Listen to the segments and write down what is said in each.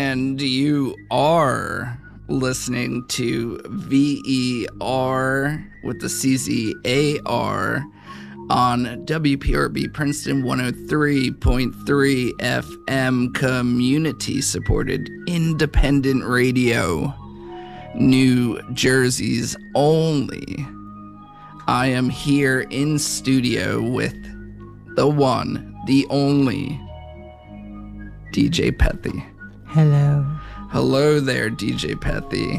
And you are listening to VER with the CZAR on WPRB Princeton 103.3 FM, community-supported independent radio, New Jersey's only. I am here in studio with the one, the only, DJ Pethy. Hello. Hello there, DJ Pethy.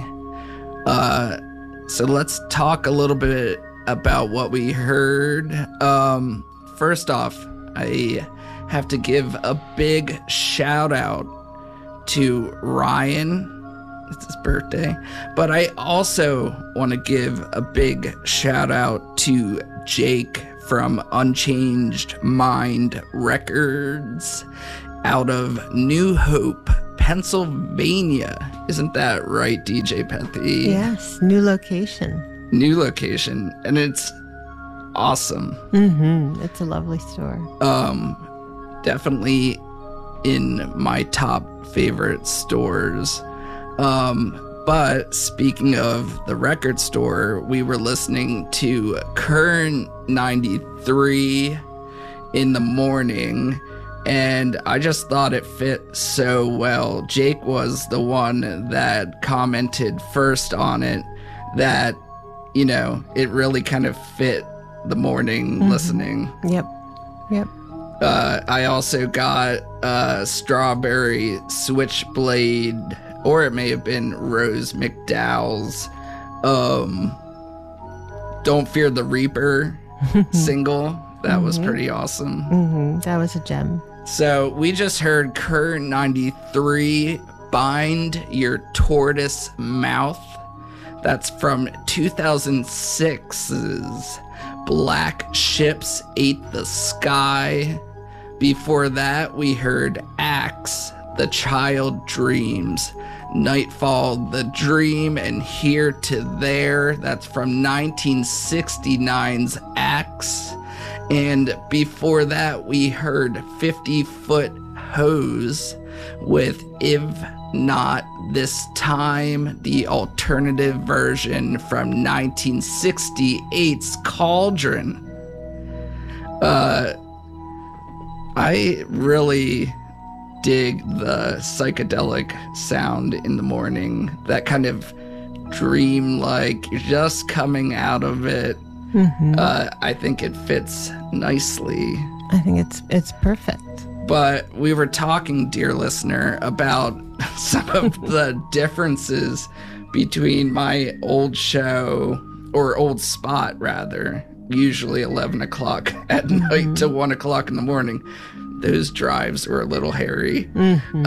So let's talk a little bit about what we heard. First off, I have to give a big shout out to Ryan. It's his birthday. But I also want to give a big shout out to Jake from Unchanged Mind Records out of New Hope, Pennsylvania. Isn't that right, DJ Pethy? Yes, new location. New location, and it's awesome. Mm-hmm. It's a lovely store. Definitely in my top favorite stores. But speaking of the record store, we were listening to Kern 93 in the morning, and I just thought it fit so well. Jake was the one that commented first on it that, you know, it really kind of fit the morning listening. Yep. I also got Strawberry Switchblade, or it may have been Rose McDowell's Don't Fear the Reaper single. That was pretty awesome. Mm-hmm. That was a gem. So we just heard Kern 93, Bind Your Tortoise Mouth. That's from 2006's Black Ships Ate the Sky. Before that, we heard Axe, The Child Dreams, Nightfall, The Dream, and Here to There. That's from 1969's Axe. And before that, we heard 50-Foot Hose with If Not This Time, the alternative version from 1968's Cauldron. I really dig the psychedelic sound in the morning. That kind of dream-like, you're just coming out of it. Mm-hmm. I think it fits nicely. I think it's perfect. But we were talking, dear listener, about some of the differences between my old show, or old spot rather, usually 11 o'clock at night to 1 o'clock in the morning. Those drives were a little hairy. Mm-hmm.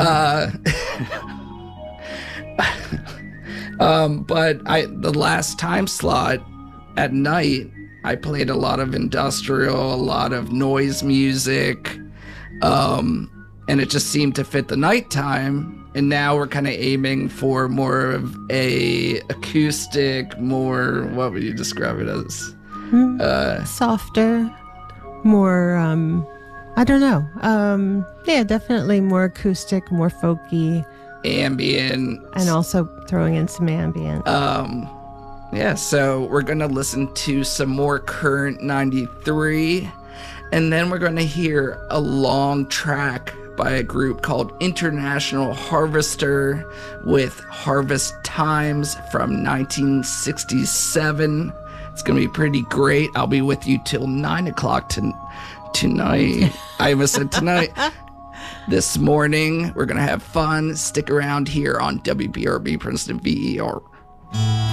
But the last time slot at night, I played a lot of industrial, a lot of noise music, and it just seemed to fit the nighttime. And now we're kind of aiming for more of a acoustic, more, what would you describe it as? Softer, more, I don't know. Yeah, definitely more acoustic, more folky. Ambient. And also throwing in some ambient. Yeah, so we're going to listen to some more Kern 93, and then we're going to hear a long track by a group called International Harvester with Harvest Times from 1967. It's going to be pretty great. I'll be with you till 9 o'clock tonight. I almost said tonight. This morning, we're going to have fun. Stick around here on WPRB Princeton VER.